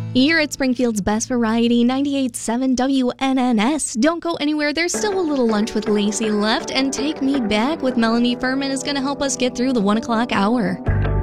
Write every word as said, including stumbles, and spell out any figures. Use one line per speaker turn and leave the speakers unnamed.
You're at Springfield's Best Variety, ninety-eight point seven W N N S. Don't go anywhere. There's still a little lunch with Lacey left, and Take Me Back with Melanie Furman is going to help us get through the one o'clock hour.